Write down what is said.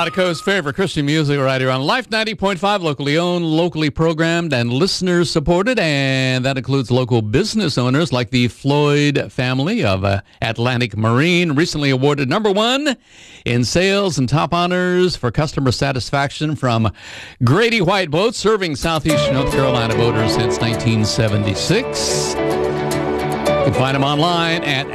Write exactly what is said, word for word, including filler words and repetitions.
Zydeco's favorite Christian music right here on Life ninety point five, locally owned, locally programmed, and listener supported. And that includes local business owners like the Floyd family of uh, Atlantic Marine, recently awarded number one in sales and top honors for customer satisfaction from Grady White Boats, serving Southeast North Carolina boaters since nineteen seventy-six. You can find them online at